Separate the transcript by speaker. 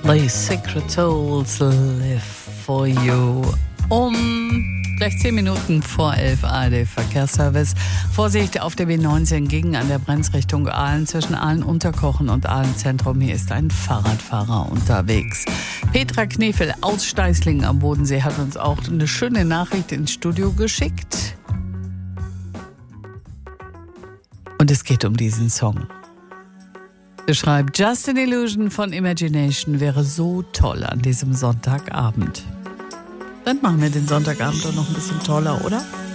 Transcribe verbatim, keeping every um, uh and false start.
Speaker 1: The Secret Souls live for you. Um gleich zehn Minuten vor elf A R D Verkehrsservice. Vorsicht auf der B neunzehn gegen an der Brenzrichtung Aalen zwischen Aalen-Unterkochen und Aalen-Zentrum. Hier ist ein Fahrradfahrer unterwegs. Petra Knefel aus Steißlingen am Bodensee hat uns auch eine schöne Nachricht ins Studio geschickt. Und es geht um diesen Song. Sie schreibt, Just an Illusion von Imagination wäre so toll an diesem Sonntagabend. Dann machen wir den Sonntagabend doch noch ein bisschen toller, oder?